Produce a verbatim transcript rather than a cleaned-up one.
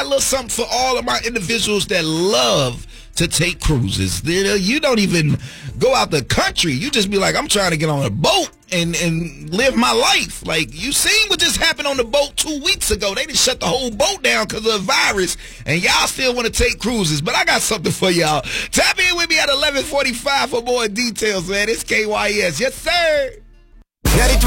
a little something for all of my individuals that love to take cruises. You don't even go out the country. You just be like, I'm trying to get on a boat and, and live my life. Like, you seen what just happened on the boat two weeks ago. They just shut the whole boat down because of the virus, and y'all still want to take cruises. But I got something for y'all. Tap in with me at eleven forty-five for more details, man. It's K Y S. Yes, sir.